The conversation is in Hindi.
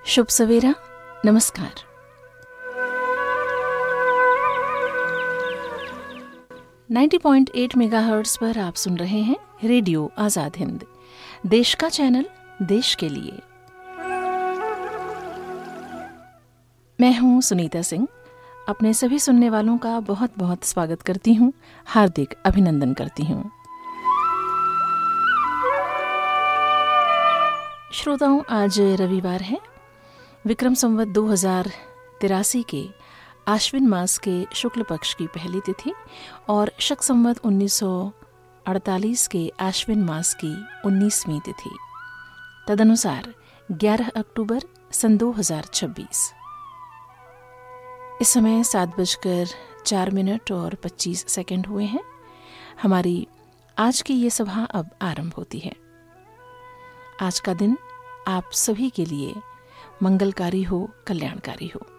शुभ सवेरा, नमस्कार। नाइन्टी 90.8 मेगाहर्ट्ज पर आप सुन रहे हैं रेडियो आजाद हिंद, देश का चैनल, देश के लिए। मैं हूं सुनीता सिंह। अपने सभी सुनने वालों का बहुत बहुत स्वागत करती हूं, हार्दिक अभिनंदन करती हूं। श्रोताओं, आज रविवार है। विक्रम संवत 2083 के आश्विन मास के शुक्ल पक्ष की पहली तिथि और शक संवत 1948 के आश्विन मास की 19वीं तिथि, तदनुसार 11 अक्टूबर सन 2026। इस समय 7:04 और 25 सेकंड हुए हैं। हमारी आज की ये सभा अब आरंभ होती है। आज का दिन आप सभी के लिए मंगलकारी हो, कल्याणकारी हो।